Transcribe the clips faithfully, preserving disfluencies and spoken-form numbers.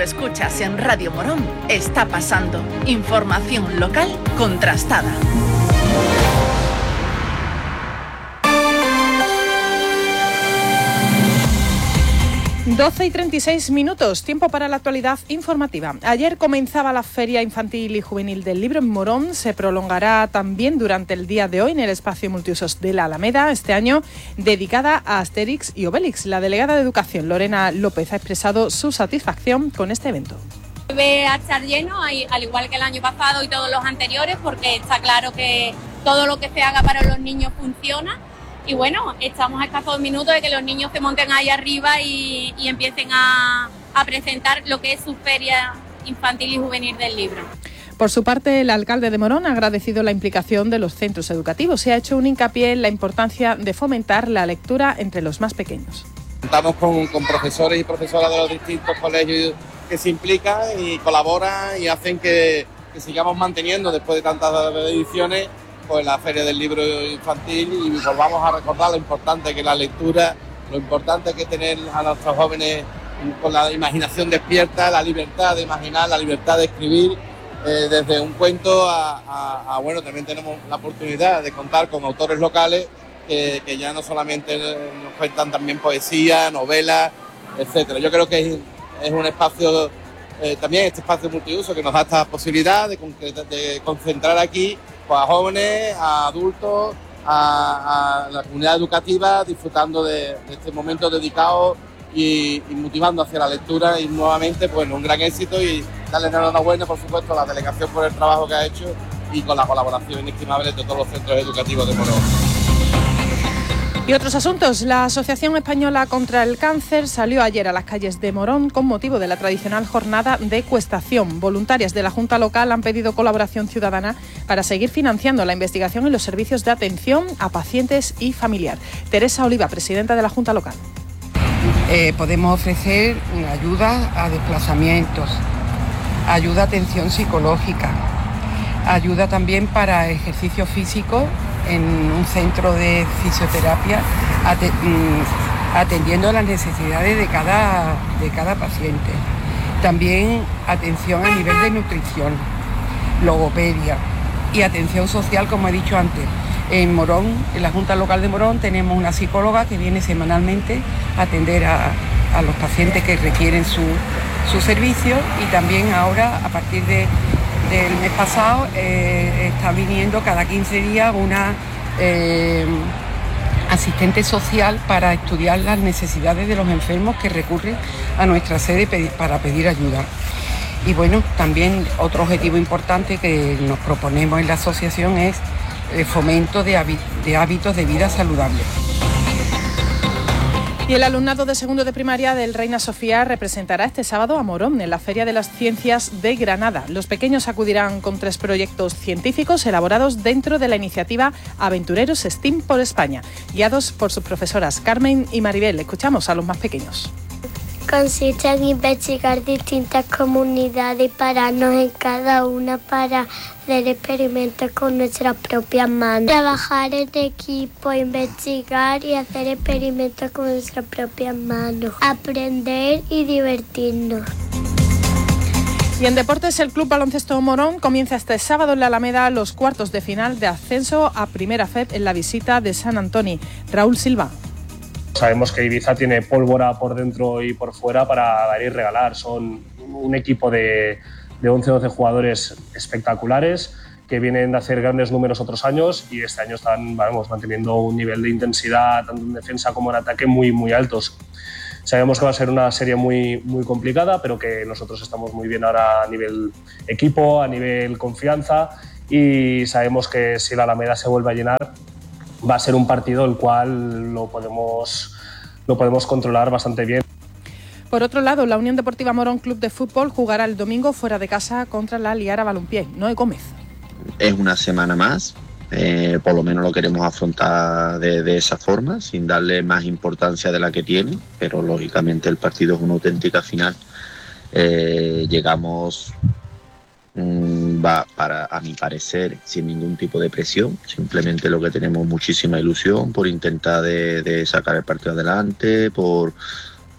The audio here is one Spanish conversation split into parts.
lo escuchas en Radio Morón, está pasando. Información local contrastada. doce y treinta y seis minutos, tiempo para la actualidad informativa. Ayer comenzaba la Feria Infantil y Juvenil del Libro en Morón. Se prolongará también durante el día de hoy en el espacio multiusos de la Alameda, este año dedicada a Asterix y Obelix. La delegada de Educación, Lorena López, ha expresado su satisfacción con este evento. Debe estar lleno, al igual que el año pasado y todos los anteriores, porque está claro que todo lo que se haga para los niños funciona. Y bueno, estamos a escasos minutos de que los niños se monten ahí arriba y, y empiecen a, a presentar lo que es su Feria Infantil y Juvenil del Libro. Por su parte, el alcalde de Morón ha agradecido la implicación de los centros educativos y ha hecho un hincapié en la importancia de fomentar la lectura entre los más pequeños. Contamos con, con profesores y profesoras de los distintos colegios que se implican y colaboran y hacen que, que sigamos manteniendo, después de tantas ediciones, pues la Feria del Libro Infantil, y volvamos a recordar lo importante que es la lectura, lo importante que es tener a nuestros jóvenes con la imaginación despierta, la libertad de imaginar, la libertad de escribir, eh, desde un cuento a, a, a, bueno, también tenemos la oportunidad de contar con autores locales que, que ya no solamente nos cuentan también poesía, novelas, etcétera. Yo creo que es, es un espacio, eh, también este espacio multiuso que nos da esta posibilidad de, de concentrar aquí pues a jóvenes, a adultos, a, a la comunidad educativa, disfrutando de, de este momento dedicado y, y motivando hacia la lectura, y nuevamente pues un gran éxito, y darle enhorabuena por supuesto a la delegación por el trabajo que ha hecho y con la colaboración inestimable de todos los centros educativos de Morón. Y otros asuntos. La Asociación Española contra el Cáncer salió ayer a las calles de Morón con motivo de la tradicional jornada de ecuestación. Voluntarias de la Junta Local han pedido colaboración ciudadana para seguir financiando la investigación y los servicios de atención a pacientes y familiar. Teresa Oliva, presidenta de la Junta Local. Eh, podemos ofrecer ayuda a desplazamientos, ayuda a atención psicológica, ayuda también para ejercicio físico en un centro de fisioterapia, atendiendo las necesidades de cada, de cada paciente. También atención a nivel de nutrición, logopedia y atención social, como he dicho antes. En Morón, en la Junta Local de Morón, tenemos una psicóloga que viene semanalmente a atender a, a los pacientes que requieren su, su servicio, y también ahora, a partir de del mes pasado, eh, está viniendo cada quince días una eh, asistente social para estudiar las necesidades de los enfermos que recurren a nuestra sede pedir, para pedir ayuda. Y bueno, también otro objetivo importante que nos proponemos en la asociación es el fomento de, hábit- de hábitos de vida saludables. Y el alumnado de segundo de primaria del Reina Sofía representará este sábado a Morón en la Feria de las Ciencias de Granada. Los pequeños acudirán con tres proyectos científicos elaborados dentro de la iniciativa Aventureros STEAM por España, guiados por sus profesoras Carmen y Maribel. Escuchamos a los más pequeños. Consiste en investigar distintas comunidades y pararnos en cada una para hacer experimentos con nuestras propias manos. Trabajar en equipo, investigar y hacer experimentos con nuestras propias manos. Aprender y divertirnos. Y en deportes, el Club Baloncesto Morón comienza este sábado en la Alameda los cuartos de final de ascenso a Primera F E P en la visita de San Antoni. Raúl Silva. Sabemos que Ibiza tiene pólvora por dentro y por fuera para dar y regalar. Son un equipo de, de once o doce jugadores espectaculares que vienen de hacer grandes números otros años, y este año están, vamos, manteniendo un nivel de intensidad tanto en defensa como en ataque muy, muy altos. Sabemos que va a ser una serie muy, muy complicada, pero que nosotros estamos muy bien ahora a nivel equipo, a nivel confianza, y sabemos que si la Alameda se vuelve a llenar, va a ser un partido el cual lo podemos, lo podemos controlar bastante bien. Por otro lado, la Unión Deportiva Morón Club de Fútbol jugará el domingo fuera de casa contra la Liara Balompié. Noé Gómez. Es una semana más, eh, por lo menos lo queremos afrontar de, de esa forma, sin darle más importancia de la que tiene, pero lógicamente el partido es una auténtica final. Eh, llegamos... va para, a mi parecer, sin ningún tipo de presión, simplemente lo que tenemos muchísima ilusión por intentar de, de sacar el partido adelante, por,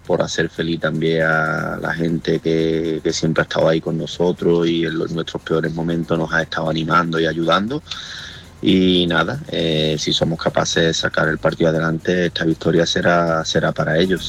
por hacer feliz también a la gente que, que siempre ha estado ahí con nosotros y en los, nuestros peores momentos nos ha estado animando y ayudando. Y nada, eh, si somos capaces de sacar el partido adelante, esta victoria será, será para ellos.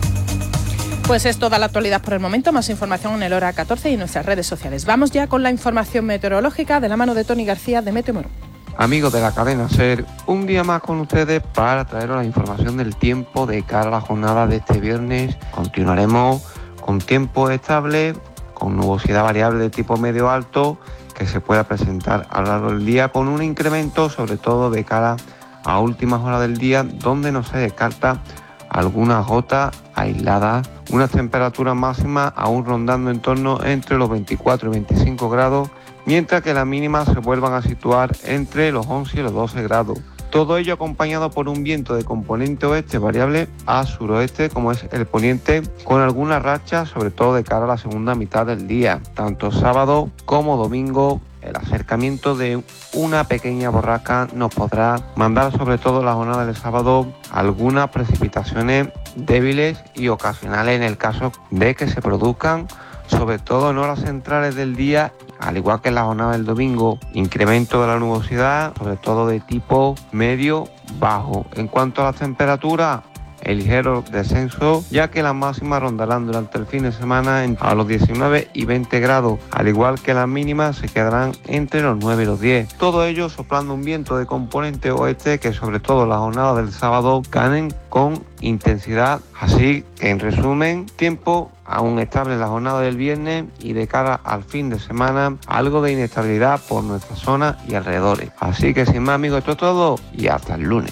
Pues es toda la actualidad por el momento. Más información en el Hora catorce y en nuestras redes sociales. Vamos ya con la información meteorológica de la mano de Tony García de Meteo Morón. Amigos de la cadena SER, un día más con ustedes para traeros la información del tiempo de cara a la jornada de este viernes. Continuaremos con tiempo estable, con nubosidad variable de tipo medio alto que se pueda presentar a lo largo del día, con un incremento sobre todo de cara a últimas horas del día, donde no se descarta algunas gotas aisladas, unas temperaturas máximas aún rondando en torno entre los veinticuatro y veinticinco grados, mientras que las mínimas se vuelvan a situar entre los once y los doce grados. Todo ello acompañado por un viento de componente oeste variable a suroeste, como es el poniente, con algunas rachas, sobre todo de cara a la segunda mitad del día. Tanto sábado como domingo, el acercamiento de una pequeña borrasca nos podrá mandar, sobre todo la jornada del sábado, algunas precipitaciones débiles y ocasionales en el caso de que se produzcan, sobre todo en horas centrales del día, al igual que en la jornada del domingo. Incremento de la nubosidad, sobre todo de tipo medio bajo. En cuanto a las temperaturas, el ligero descenso, ya que las máximas rondarán durante el fin de semana a los diecinueve y veinte grados, al igual que las mínimas se quedarán entre los nueve y los diez. Todo ello soplando un viento de componente oeste que, sobre todo la jornada del sábado, ganen con intensidad. Así que, en resumen, tiempo aún estable en la jornada del viernes y de cara al fin de semana, algo de inestabilidad por nuestra zona y alrededores. Así que sin más, amigos, esto es todo y hasta el lunes.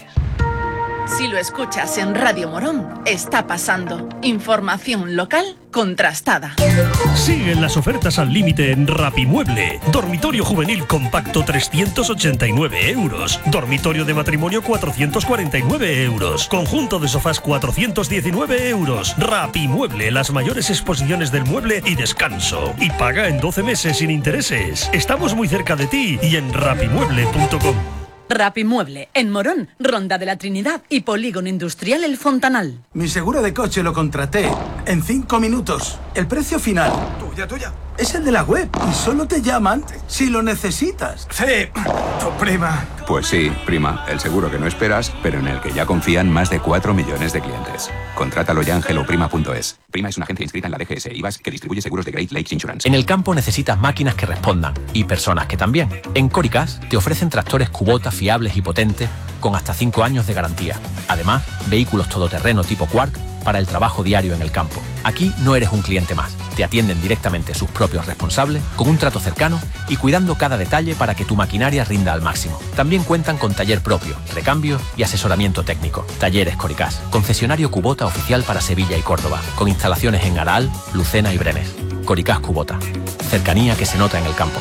Si lo escuchas en Radio Morón, está pasando. Información local contrastada. Siguen las ofertas al límite en Rapimueble. Dormitorio juvenil compacto trescientos ochenta y nueve euros. Dormitorio de matrimonio cuatrocientos cuarenta y nueve euros. Conjunto de sofás cuatrocientos diecinueve euros. Rapimueble, las mayores exposiciones del mueble y descanso. Y paga en doce meses sin intereses. Estamos muy cerca de ti y en rapimueble punto com. Rapimueble, en Morón, Ronda de la Trinidad y Polígono Industrial El Fontanal. Mi seguro de coche lo contraté en cinco minutos. El precio final, tuya, tuya, es el de la web y solo te llaman si lo necesitas. Sí, tu prima. Pues sí, prima, el seguro que no esperas, pero en el que ya confían más de cuatro millones de clientes. Contrátalo ya en hello prima punto es. Prima es una agencia inscrita en la D G S I V A S que distribuye seguros de Great Lakes Insurance. En el campo necesitas máquinas que respondan y personas que también. En Coricas te ofrecen tractores Kubota fiables y potentes con hasta cinco años de garantía. Además, vehículos todoterreno tipo Quark para el trabajo diario en el campo. Aquí no eres un cliente más. Te atienden directamente sus propios responsables, con un trato cercano y cuidando cada detalle para que tu maquinaria rinda al máximo. También cuentan con taller propio, recambio y asesoramiento técnico. Talleres Coricas, concesionario Kubota oficial para Sevilla y Córdoba, con instalaciones en Aral, Lucena y Brenes. Coricas Kubota. Cercanía que se nota en el campo.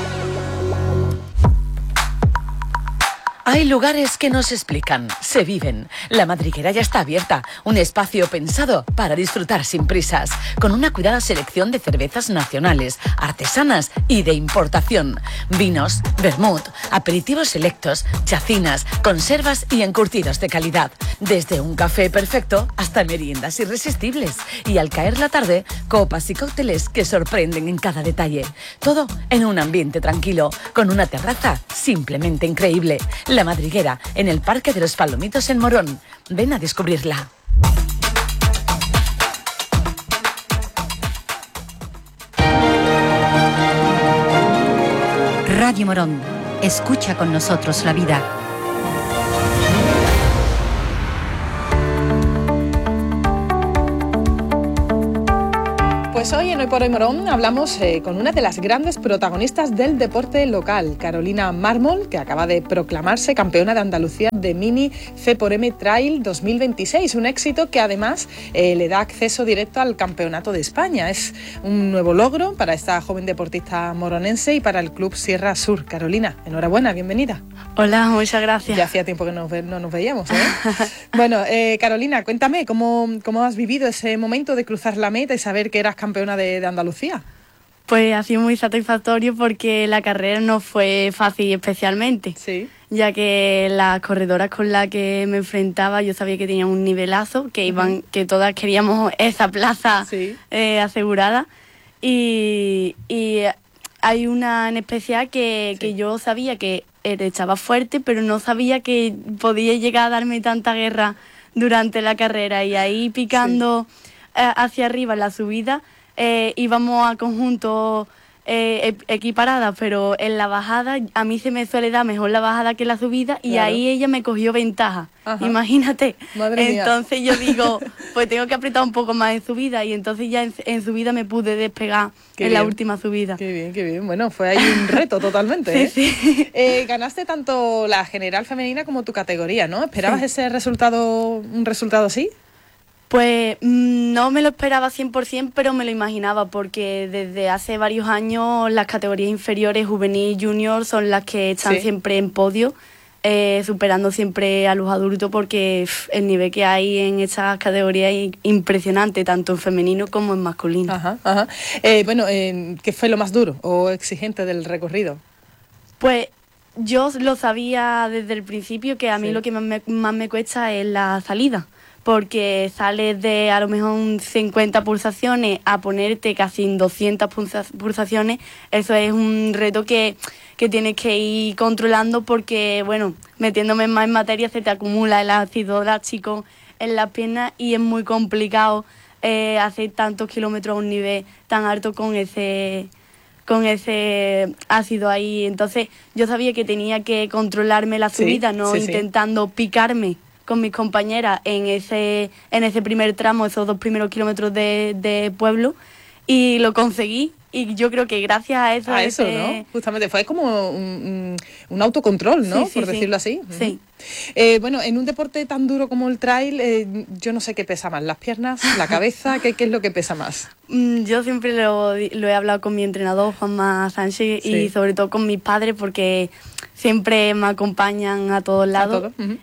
Hay lugares que no se explican, se viven. La Madriguera ya está abierta, un espacio pensado para disfrutar sin prisas, con una cuidada selección de cervezas nacionales, artesanas y de importación. Vinos, vermut, aperitivos selectos, chacinas, conservas y encurtidos de calidad. Desde un café perfecto hasta meriendas irresistibles. Y al caer la tarde, copas y cócteles que sorprenden en cada detalle. Todo en un ambiente tranquilo, con una terraza simplemente increíble. La Madriguera, en el Parque de los Palomitos en Morón. Ven a descubrirla. Radio Morón. Escucha con nosotros la vida. Pues hoy en Hoy por Hoy Morón hablamos eh, con una de las grandes protagonistas del deporte local, Carolina Mármol, que acaba de proclamarse campeona de Andalucía de Mini C por M Trail dos mil veintiséis, un éxito que además eh, le da acceso directo al Campeonato de España. Es un nuevo logro para esta joven deportista moronense y para el Club Sierra Sur. Carolina, enhorabuena, bienvenida. Hola, muchas gracias. Ya hacía tiempo que nos ve, no nos veíamos, ¿eh? Bueno, eh, Carolina, cuéntame, ¿cómo, ¿cómo has vivido ese momento de cruzar la meta y saber que eras campeona De, de Andalucía? Pues ha sido muy satisfactorio porque la carrera no fue fácil especialmente. Sí. ya que las corredoras con las que me enfrentaba yo sabía que tenían un nivelazo, que iban, que todas queríamos esa plaza sí. eh, asegurada. Y, y hay una en especial que, sí. que yo sabía que estaba fuerte, pero no sabía que podía llegar a darme tanta guerra durante la carrera. Y ahí picando sí. eh, hacia arriba en la subida, eh, íbamos a conjunto eh, equiparadas, pero en la bajada a mí se me suele dar mejor la bajada que la subida, y claro. ahí ella me cogió ventaja. Ajá. Imagínate. Madre entonces mía. Yo digo, pues tengo que apretar un poco más en subida, y entonces ya en, en subida me pude despegar qué en bien. La última subida. Qué bien, qué bien. Bueno, fue ahí un reto totalmente. sí, ¿eh? Sí. Eh, ganaste tanto la general femenina como tu categoría, ¿no? ¿Esperabas sí. ese resultado, un resultado así? Pues no me lo esperaba cien por ciento, pero me lo imaginaba, porque desde hace varios años las categorías inferiores, juvenil, junior, son las que están sí. siempre en podio, eh, superando siempre a los adultos, porque pff, el nivel que hay en esas categorías es impresionante, tanto en femenino como en masculino. Ajá, ajá. Eh, bueno, eh, ¿qué fue lo más duro o exigente del recorrido? Pues yo lo sabía desde el principio, que a mí sí. lo que más me, más me cuesta es la salida, porque sales de a lo mejor cincuenta pulsaciones a ponerte casi doscientas pulsaciones. Eso es un reto que, que tienes que ir controlando, porque, bueno, metiéndome más en materia, se te acumula el ácido láctico en las piernas y es muy complicado eh, hacer tantos kilómetros a un nivel tan alto con ese... con ese ácido ahí. Entonces yo sabía que tenía que controlarme la subida, sí, no sí, intentando sí. picarme con mis compañeras en ese en ese primer tramo, esos dos primeros kilómetros de, de pueblo, y lo conseguí. Y yo creo que gracias a eso... A eso, ese... ¿no? Justamente fue como un, un autocontrol, ¿no? Sí, sí, Por decirlo sí. así. Sí. Eh, bueno, en un deporte tan duro como el trail, eh, yo no sé qué pesa más, las piernas, la cabeza, ¿qué, qué es lo que pesa más? Yo siempre lo, lo he hablado con mi entrenador, Juanma Sánchez, sí. y sobre todo con mis padres, porque siempre me acompañan a todos lados. ¿A todo? Uh-huh.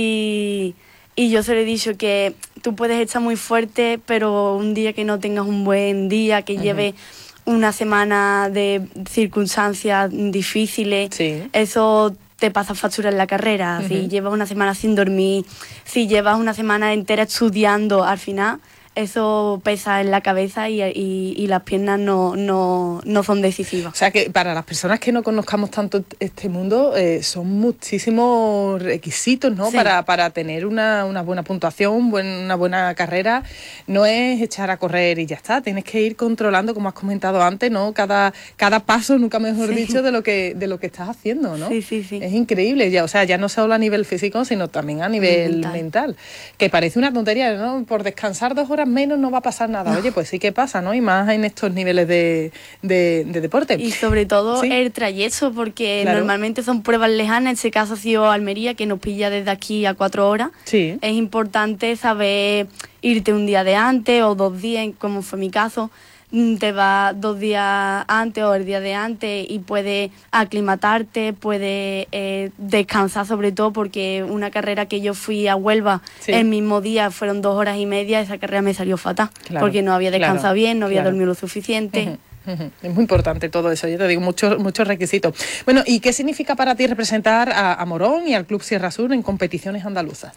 Y... Y yo se lo he dicho que tú puedes estar muy fuerte, pero un día que no tengas un buen día, que uh-huh. lleves una semana de circunstancias difíciles, sí. eso te pasa factura en la carrera. Uh-huh. Si llevas una semana sin dormir, si llevas una semana entera estudiando, al final eso pesa en la cabeza y, y, y las piernas no, no, no son decisivas. O sea que para las personas que no conozcamos tanto este mundo, eh, son muchísimos requisitos, ¿no? Sí. Para, para tener una, una buena puntuación, buen, una buena carrera. No es echar a correr y ya está. Tienes que ir controlando, como has comentado antes, ¿no? Cada, cada paso, nunca mejor sí. dicho, de lo que de lo que estás haciendo, ¿no? Sí, sí, sí. Es increíble. Ya, o sea, ya no solo a nivel físico, sino también a nivel mental. mental. Que parece una tontería, ¿no? Por descansar dos horas menos no va a pasar nada. Oye, pues sí que pasa, ¿no? Y más en estos niveles de, de, de deporte. Y sobre todo ¿sí? el trayecto, porque claro. normalmente son pruebas lejanas. En este caso ha sido Almería, que nos pilla desde aquí a cuatro horas. Sí. Es importante saber irte un día de antes o dos días, como fue mi caso. Te vas dos días antes o el día de antes y puedes aclimatarte, puedes eh, descansar, sobre todo porque una carrera que yo fui a Huelva sí. el mismo día fueron dos horas y media, esa carrera me salió fatal, claro, porque no había descansado claro, bien, no había claro. dormido lo suficiente. Uh-huh, uh-huh. Es muy importante todo eso, yo te digo, muchos muchos requisitos. Bueno, ¿y qué significa para ti representar a, a Morón y al Club Sierra Sur en competiciones andaluzas?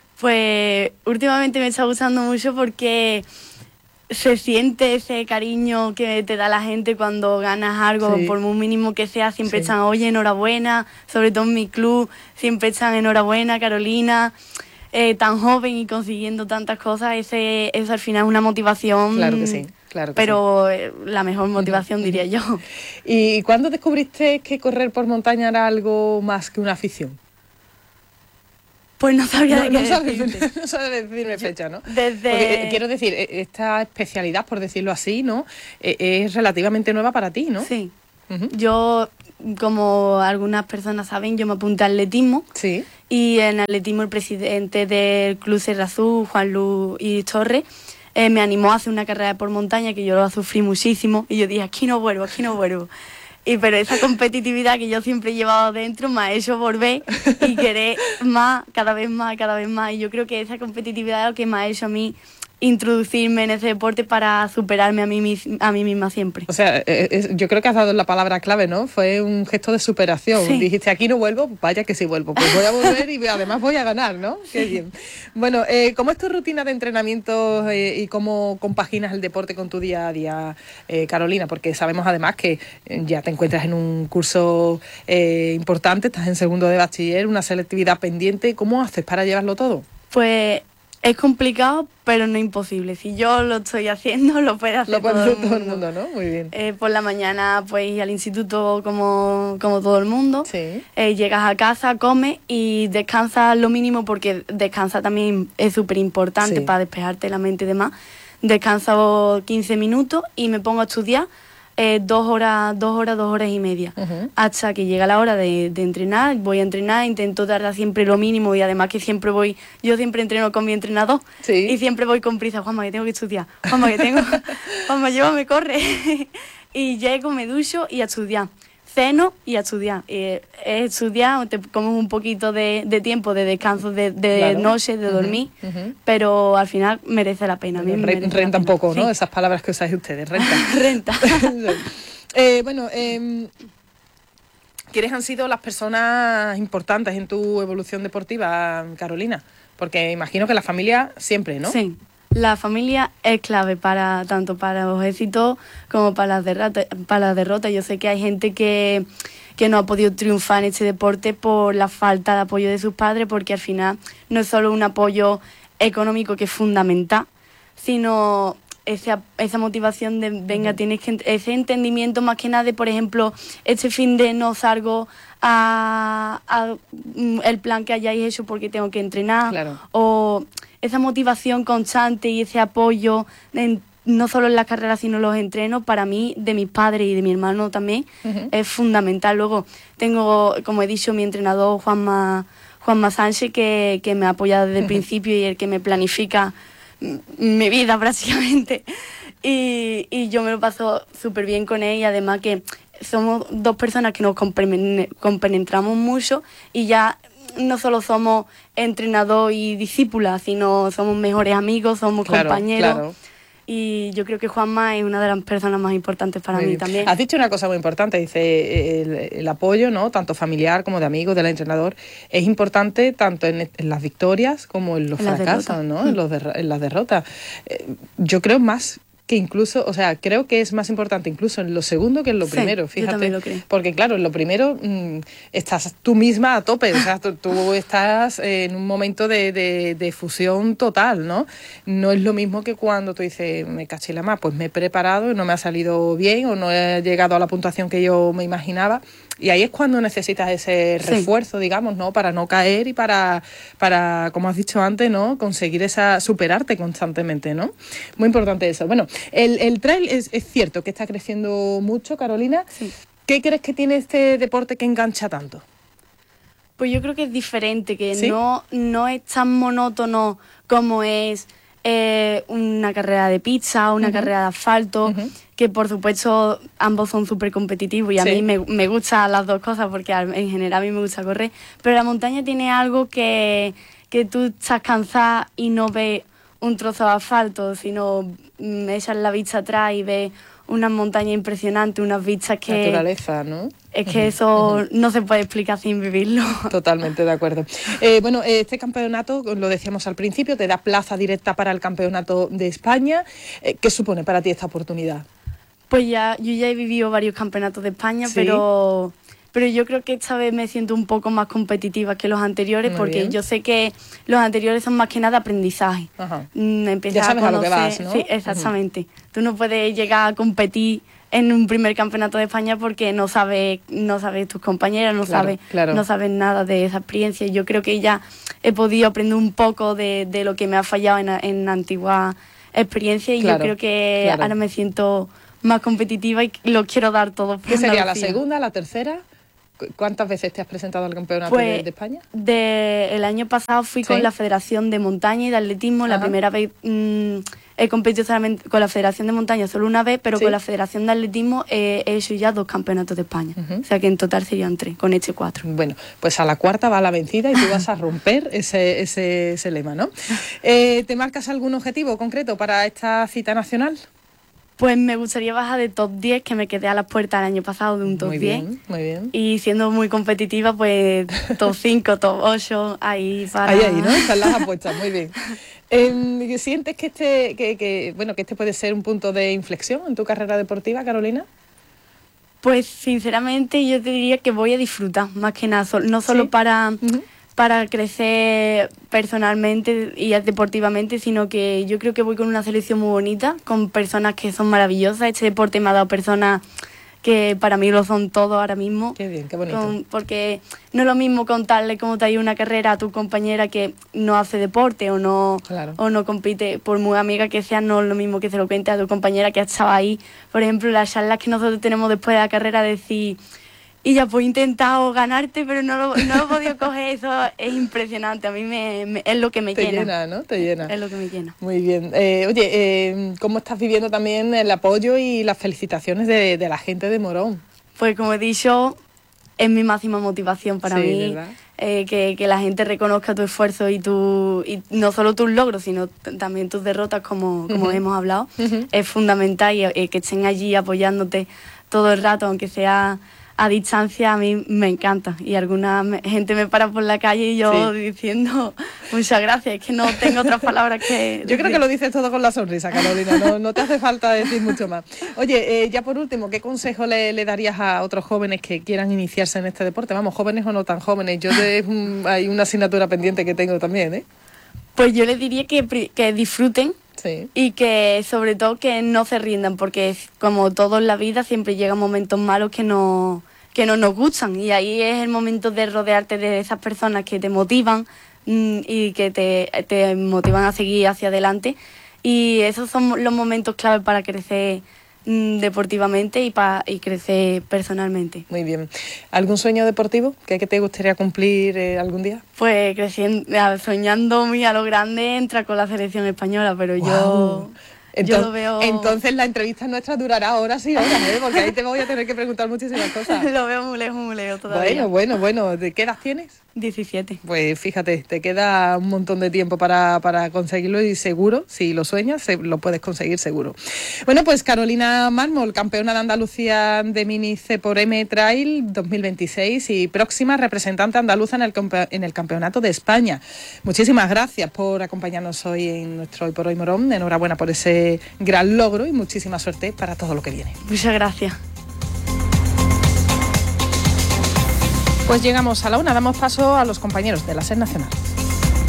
Pues últimamente me está gustando mucho porque se siente ese cariño que te da la gente cuando ganas algo, sí. por muy mínimo que sea, siempre sí. están, oye, enhorabuena, sobre todo en mi club, siempre están, enhorabuena, Carolina, eh, tan joven y consiguiendo tantas cosas, ese, eso al final es una motivación. Claro que sí. Claro que pero sí. la mejor motivación, diría yo. ¿Y cuándo descubriste que correr por montaña era algo más que una afición? Pues no sabría no, de qué no sabes, no sabes decirme fecha, ¿no? Desde... Porque, quiero decir, esta especialidad, por decirlo así, ¿no? Es relativamente nueva para ti, ¿no? Sí. Uh-huh. Yo, como algunas personas saben, yo me apunté al atletismo. Sí. Y en atletismo el presidente del Club Sierra Sur, Juan Luis Torres, eh, me animó a hacer una carrera por montaña que yo lo sufrí muchísimo. Y yo dije, aquí no vuelvo, aquí no vuelvo. Y pero esa competitividad que yo siempre he llevado dentro me ha hecho volver y querer más, cada vez más, cada vez más. Y yo creo que esa competitividad es lo que me ha hecho a mí introducirme en ese deporte para superarme a mí, mis- a mí misma siempre. O sea, eh, es- yo creo que has dado la palabra clave, ¿no? Fue un gesto de superación. Sí. Dijiste, aquí no vuelvo, vaya que sí vuelvo. Pues voy a volver y además voy a ganar, ¿no? Qué bien. Bueno, eh, ¿cómo es tu rutina de entrenamiento eh, y cómo compaginas el deporte con tu día a día, eh, Carolina? Porque sabemos además que eh, ya te encuentras en un curso eh, importante, estás en segundo de bachiller, una selectividad pendiente. ¿Cómo haces para llevarlo todo? Pues es complicado, pero no imposible. Si yo lo estoy haciendo, lo puede hacer Lo puede todo, hacer el todo el mundo. mundo, ¿no? Muy bien. Eh, por la mañana, pues ir al instituto como, como todo el mundo. Sí. Eh, llegas a casa, comes y descansas lo mínimo, porque descansar también es súper importante Sí. para despejarte la mente y demás. Descanso quince minutos y me pongo a estudiar eh, dos horas, dos horas, dos horas y media. Ujú. Hasta que llega la hora de, de entrenar. Voy a entrenar, intento tardar siempre lo mínimo y además que siempre voy, yo siempre entreno con mi entrenador y siempre voy con prisa. Juanma, que tengo que estudiar. Juanma, que tengo. Juanma, llévame, corre. Y llego, me ducho y a estudiar. Ceno y a estudiar. Eh, he estudiado, te comes un poquito de, de tiempo, de descanso, de, de Claro. noche, de Ujú, dormir, ujú. pero al final merece la pena. A mí me Re- merece la renta un pena. poco, ¿no? Sí. Esas palabras que usáis ustedes, renta. Renta. Eh, bueno, eh, ¿quiénes han sido las personas importantes en tu evolución deportiva, Carolina? Porque imagino que la familia siempre, ¿no? Sí, la familia es clave para tanto para los éxitos como para las derrotas. Para las derrotas. Yo sé que hay gente que, que no ha podido triunfar en este deporte por la falta de apoyo de sus padres, porque al final no es solo un apoyo económico, que es fundamental, sino esa, esa motivación de, venga, tienes que ent- ese entendimiento más que nada de, por ejemplo, este fin de no salgo a, a, mm, el plan que hayáis hecho porque tengo que entrenar, Claro. o esa motivación constante y ese apoyo en- no solo en la carrera sino en los entrenos, para mí, de mis padres y de mi hermano también, Ujú. es fundamental. Luego tengo, como he dicho, mi entrenador Juanma, Juanma Sánchez, que, que me ha apoyado desde el principio y el que me planifica mm, mi vida prácticamente. Y, y yo me lo paso súper bien con él, y además que somos dos personas que nos compremen- compenetramos mucho, y ya no solo somos entrenador y discípula, sino somos mejores amigos, somos Claro, compañeros. claro. Y yo creo que Juanma es una de las personas más importantes para Muy mí bien. también. Has dicho una cosa muy importante, dice el, el apoyo, ¿no? Tanto familiar como de amigos, del entrenador, es importante tanto en, en las victorias como en los En las fracasos, derrotas. ¿no? En, los derro- en las derrotas. Eh, yo creo más que incluso, o sea, creo que es más importante incluso en lo segundo que en lo Sí, primero, yo fíjate. también lo creo. Porque claro, en lo primero mm, estás tú misma a tope, o sea, tú, tú estás en un momento de, de, de fusión total, ¿no? No es lo mismo que cuando tú dices, me caché la más, pues me he preparado y no me ha salido bien o no he llegado a la puntuación que yo me imaginaba. Y ahí es cuando necesitas ese Sí. refuerzo, digamos, ¿no? Para no caer y para, para, como has dicho antes, ¿no? Conseguir esa, superarte constantemente, ¿no? Muy importante eso. Bueno, el, el trail es, es cierto que está creciendo mucho, Carolina. Sí. ¿Qué crees que tiene este deporte que engancha tanto? Pues yo creo que es diferente, que ¿Sí? no, no es tan monótono como es eh, una carrera de pista, una Ujú. carrera de asfalto, Ujú. que por supuesto ambos son súper competitivos, y a Sí. mí me, me gustan las dos cosas, porque al- en general a mí me gusta correr, pero la montaña tiene algo que, que tú estás cansada y no ves un trozo de asfalto, sino mm, echas la vista atrás y ves unas montañas impresionantes, unas vistas que... Naturaleza, ¿no? Es que eso no se puede explicar sin vivirlo. Totalmente de acuerdo. Eh, bueno, eh, este campeonato, lo decíamos al principio, te da plaza directa para el campeonato de España. Eh, ¿Qué supone para ti esta oportunidad? Pues ya, yo ya he vivido varios campeonatos de España, Sí. pero, pero yo creo que esta vez me siento un poco más competitiva que los anteriores, Muy porque bien. yo sé que los anteriores son más que nada aprendizaje. Ajá. Mm, empezar Ya sabes a lo que conocer- vas, ¿no? Sí, exactamente. Tú no puedes llegar a competir en un primer campeonato de España porque no sabes, no sabes tus compañeras, no Claro, sabes, claro. no sabes nada de esa experiencia. Yo creo que ya he podido aprender un poco de, de lo que me ha fallado en, en antigua experiencia, y Claro, yo creo que claro. ahora me siento más competitiva y lo quiero dar todo. por ¿Qué sería la Andalucía. segunda, la tercera? ¿Cuántas veces te has presentado al campeonato pues, de, de España? De, el año pasado fui ¿Sí? con la Federación de Montaña y de Atletismo. Ajá. La primera vez mmm, he competido solamente con la Federación de Montaña solo una vez, pero ¿Sí? con la Federación de Atletismo eh, he hecho ya dos campeonatos de España. Uh-huh. O sea que en total serían tres, con este cuatro. Bueno, pues a la cuarta va la vencida y tú vas a romper ese, ese, ese lema, ¿no? Eh, ¿Te marcas algún objetivo concreto para esta cita nacional? Pues me gustaría bajar de top diez, que me quedé a las puertas el año pasado de un top muy diez. Bien, muy bien. Y siendo muy competitiva, pues top cinco, top ocho, ahí para... Ahí, ahí, ¿no? Están las apuestas, muy bien. Eh, ¿Sientes que este, que, que, bueno, que este puede ser un punto de inflexión en tu carrera deportiva, Carolina? Pues sinceramente yo te diría que voy a disfrutar, más que nada, no solo ¿Sí? para... Uh-huh. para crecer personalmente y deportivamente, sino que yo creo que voy con una selección muy bonita, con personas que son maravillosas. Este deporte me ha dado personas que para mí lo son todos ahora mismo. Qué bien, qué bonito. Con, porque no es lo mismo contarle cómo te ha ido una carrera a tu compañera que no hace deporte o no, claro. o no compite, por muy amiga que sea, no es lo mismo que se lo cuente a tu compañera que ha estado ahí. Por ejemplo, las charlas que nosotros tenemos después de la carrera, decir... Y ya pues he intentado ganarte, pero no lo, no lo he podido coger, eso es impresionante, a mí me, me, es lo que me Te llena. Te llena, ¿no? Te llena. Es lo que me llena. Muy bien. Eh, oye, eh, ¿cómo estás viviendo también el apoyo y las felicitaciones de, de la gente de Morón? Pues como he dicho, es mi máxima motivación para sí, mí, eh, que, que la gente reconozca tu esfuerzo y, tu, y no solo tus logros, sino t- también tus derrotas, como, como uh-huh. hemos hablado, uh-huh. es fundamental y eh, que estén allí apoyándote todo el rato, aunque sea... a distancia, a mí me encanta. Y alguna me, gente me para por la calle y yo sí. diciendo muchas gracias, es que no tengo otras palabras que... Yo decir. Creo que lo dices todo con la sonrisa, Carolina, no, no te hace falta decir mucho más. Oye, eh, ya por último, ¿qué consejo le, le darías a otros jóvenes que quieran iniciarse en este deporte? Vamos, jóvenes o no tan jóvenes. Yo de, um, hay una asignatura pendiente que tengo también, ¿eh? Pues yo les diría que, que disfruten. Sí. Y que sobre todo que no se rindan, porque como todo en la vida siempre llegan momentos malos que no, que no nos gustan, y ahí es el momento de rodearte de esas personas que te motivan mmm, y que te, te motivan a seguir hacia adelante, y esos son los momentos clave para crecer mmm, deportivamente y para y crecer personalmente. Muy bien. ¿Algún sueño deportivo que, que te gustaría cumplir eh, algún día? Pues creciendo, soñando muy a lo grande, entrar con la selección española, pero wow. yo... Entonces, yo lo veo... entonces la entrevista nuestra durará horas y horas, ¿eh? Porque ahí te voy a tener que preguntar muchísimas cosas. Lo veo muy lejos, muy lejos todavía. Bueno, bueno, bueno. ¿De qué edad tienes? diecisiete. Pues fíjate, te queda un montón de tiempo para, para conseguirlo y seguro, si lo sueñas, se, lo puedes conseguir seguro. Bueno, pues Carolina Mármol, campeona de Andalucía de Mini C por M Trail dos mil veintiséis y próxima representante andaluza en el, en el Campeonato de España. Muchísimas gracias por acompañarnos hoy en nuestro Hoy por Hoy Morón. Enhorabuena por ese gran logro y muchísima suerte para todo lo que viene. Muchas gracias. Pues llegamos a la una, damos paso a los compañeros de la SER Nacional.